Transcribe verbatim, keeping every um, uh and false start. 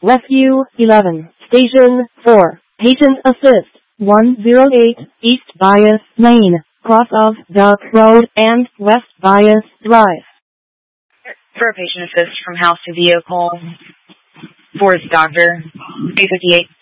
Rescue eleven, Station four, Patient Assist, one oh eight, East Bias Lane, cross of Duck Road and West Bias Drive. For a patient assist from house to vehicle, Ford's doctor, eight fifty-eight.